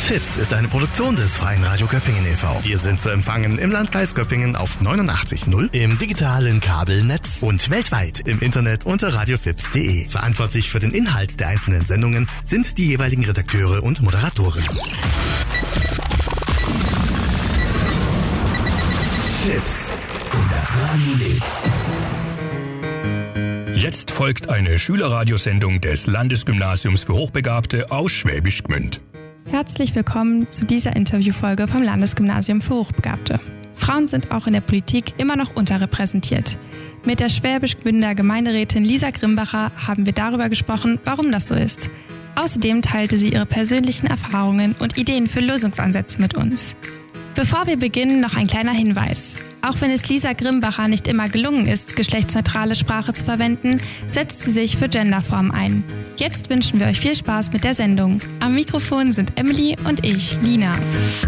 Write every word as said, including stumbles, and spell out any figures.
Fips ist eine Produktion des Freien Radio Göppingen e V Wir sind zu empfangen im Landkreis Göppingen auf neunundachtzig Komma null, im digitalen Kabelnetz und weltweit im Internet unter radiofips punkt de. Verantwortlich für den Inhalt der einzelnen Sendungen sind die jeweiligen Redakteure und Moderatoren. Fips. Und das Radio lebt. Jetzt folgt eine Schülerradiosendung des Landesgymnasiums für Hochbegabte aus Schwäbisch Gmünd. Herzlich willkommen zu dieser Interviewfolge vom Landesgymnasium für Hochbegabte. Frauen sind auch in der Politik immer noch unterrepräsentiert. Mit der Schwäbisch-Gmünder Gemeinderätin Lisa Grimbacher haben wir darüber gesprochen, warum das so ist. Außerdem teilte sie ihre persönlichen Erfahrungen und Ideen für Lösungsansätze mit uns. Bevor wir beginnen, noch ein kleiner Hinweis. Auch wenn es Lisa Grimbacher nicht immer gelungen ist, geschlechtsneutrale Sprache zu verwenden, setzt sie sich für Genderformen ein. Jetzt wünschen wir euch viel Spaß mit der Sendung. Am Mikrofon sind Emily und ich, Lina.